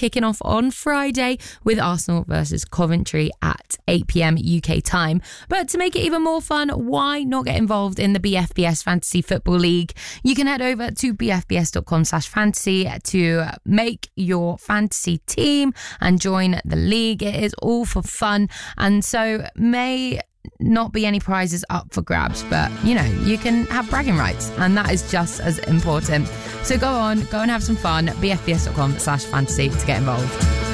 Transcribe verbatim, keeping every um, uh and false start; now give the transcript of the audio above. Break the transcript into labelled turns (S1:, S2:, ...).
S1: kicking off on Friday with Arsenal versus Coventry at eight p.m. U K time. But to make it even more fun, why not get involved in the B F B S Fantasy Football League? You can head over to b f b s dot com slash fantasy to make your fantasy team and join the league. It is all for fun, and so may not be any prizes up for grabs, but you know, you can have bragging rights, and that is just as important. So go on, go and have some fun. b f b s dot com slash fantasy to get involved.